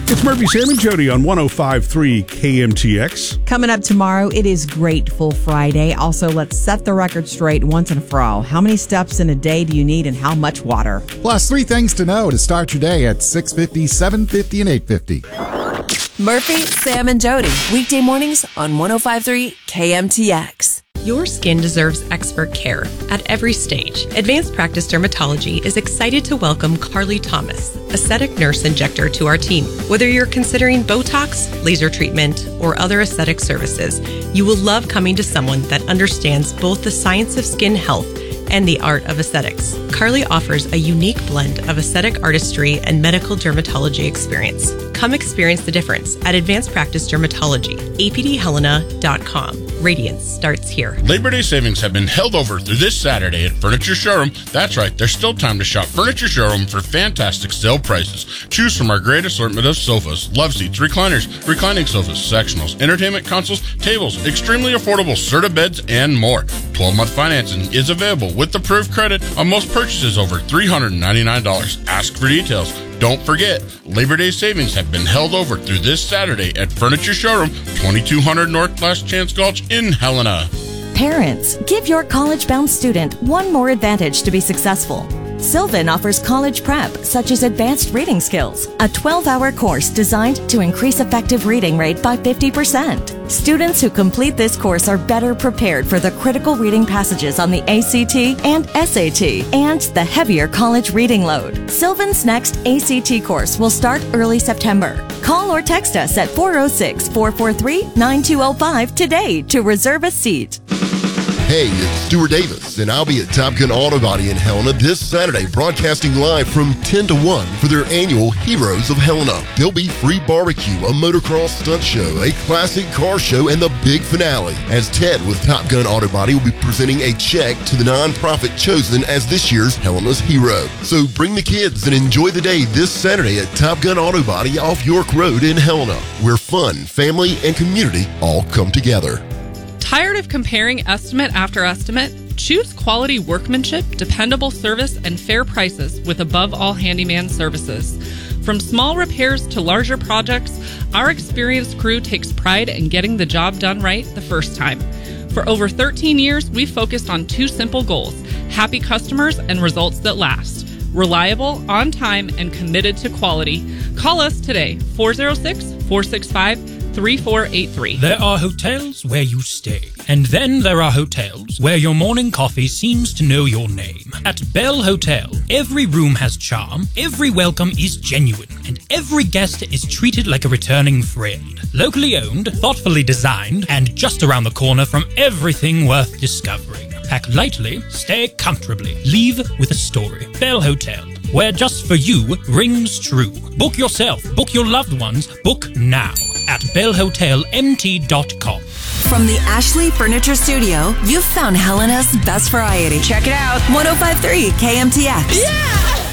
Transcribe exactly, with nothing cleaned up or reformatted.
It's Murphy, Sam, and Jody on one oh five point three K M T X. Coming up tomorrow, it is Grateful Friday. Also, let's set the record straight once and for all. How many steps in a day do you need and how much water? Plus, three things to know to start your day at six fifty, seven fifty, and eight fifty. Murphy, Sam, and Jody. Weekday mornings on one oh five point three K M T X. Your skin deserves expert care at every stage. Advanced Practice Dermatology is excited to welcome Carly Thomas, aesthetic nurse injector, to our team. Whether you're considering Botox, laser treatment, or other aesthetic services, you will love coming to someone that understands both the science of skin health and the art of aesthetics. Carly offers a unique blend of aesthetic artistry and medical dermatology experience. Come experience the difference at Advanced Practice Dermatology, A P D helena dot com. Radiance starts here. Labor Day savings have been held over through this Saturday at Furniture Showroom. That's right, there's still time to shop Furniture Showroom for fantastic sale prices. Choose from our great assortment of sofas, love seats, recliners, reclining sofas, sectionals, entertainment consoles, tables, extremely affordable Serta beds, and more. twelve-month financing is available with approved credit on most purchases over three hundred ninety-nine dollars. Ask for details. Don't forget, Labor Day savings have been held over through this Saturday at Furniture Showroom, twenty-two hundred North Last Chance Gulch in Helena. Parents, give your college-bound student one more advantage to be successful. Sylvan offers college prep, such as advanced reading skills, a twelve-hour course designed to increase effective reading rate by fifty percent. Students who complete this course are better prepared for the critical reading passages on the A C T and S A T and the heavier college reading load. Sylvan's next A C T course will start early September. Call or text us at four oh six, four four three, nine two oh five today to reserve a seat. Hey, it's Stuart Davis, and I'll be at Top Gun Auto Body in Helena this Saturday, broadcasting live from ten to one for their annual Heroes of Helena. There'll be free barbecue, a motocross stunt show, a classic car show, and the big finale, as Ted with Top Gun Auto Body will be presenting a check to the nonprofit chosen as this year's Helena's hero. So bring the kids and enjoy the day this Saturday at Top Gun Auto Body off York Road in Helena, where fun, family, and community all come together. Tired of comparing estimate after estimate? Choose quality workmanship, dependable service, and fair prices with Above All Handyman Services. From small repairs to larger projects, our experienced crew takes pride in getting the job done right the first time. For over thirteen years, we've focused on two simple goals: happy customers and results that last. Reliable, on time, and committed to quality. Call us today, four oh six, four six five, three four eight three. There are hotels where you stay, and then there are hotels where your morning coffee seems to know your name. At Bell Hotel, every room has charm, every welcome is genuine, and every guest is treated like a returning friend. Locally owned, thoughtfully designed, and just around the corner from everything worth discovering. Pack lightly, stay comfortably, leave with a story. Bell Hotel, where just for you rings true. Book yourself, book your loved ones, book now at bell hotel m t dot com. From the Ashley Furniture Studio, you've found Helena's best variety. Check it out. one oh five point three K M T X. Yeah!